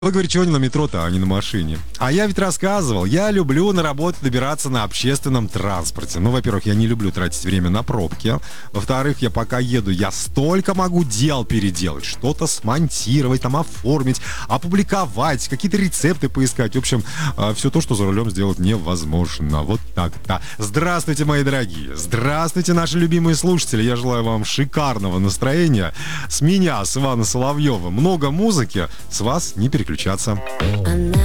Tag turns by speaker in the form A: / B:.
A: Вы говорите, чего не на метро-то, а не на машине? А я ведь рассказывал, я люблю на работу добираться на общественном транспорте. Ну, во-первых, я не люблю тратить время на пробки. Во-вторых, я пока еду, я столько могу дел переделать. Что-то смонтировать, там оформить, опубликовать, какие-то рецепты поискать. В общем, все то, что за рулем сделать невозможно. Вот так-то. Здравствуйте, мои дорогие. Здравствуйте, наши любимые слушатели. Я желаю вам шикарного настроения. С меня, с Ивана Соловьева, много музыки. С вас не переключаться.